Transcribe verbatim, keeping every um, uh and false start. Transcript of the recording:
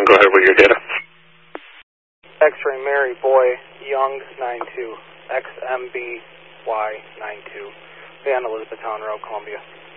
one, go ahead with your data. X-ray Mary Boy Young nine two X M B Y nine two Van Elizabethtown Road, Columbia.